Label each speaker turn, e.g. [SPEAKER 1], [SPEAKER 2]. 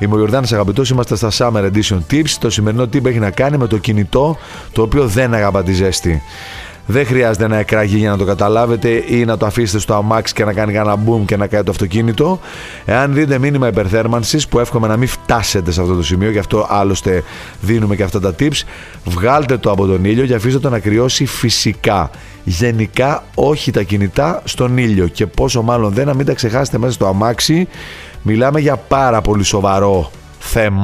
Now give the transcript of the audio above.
[SPEAKER 1] Είμαι ο Ιορδάνης αγαπητός, είμαστε στα Summer Edition Tips. Το σημερινό tip έχει να κάνει με το κινητό το οποίο δεν αγαπά τη ζέστη. Δεν χρειάζεται να εκραγεί για να το καταλάβετε ή να το αφήσετε στο αμάξι και να κάνει κανένα boom και να κάνει το αυτοκίνητο. Εάν δείτε μήνυμα υπερθέρμανσης, που εύχομαι να μην φτάσετε σε αυτό το σημείο, γι' αυτό άλλωστε δίνουμε και αυτά τα tips, βγάλτε το από τον ήλιο και αφήστε το να κρυώσει φυσικά. Γενικά όχι τα κινητά στον ήλιο, και πόσο μάλλον δεν να μην τα ξεχάσετε μέσα στο αμάξι. Μιλάμε για πάρα πολύ σοβαρό θέμα.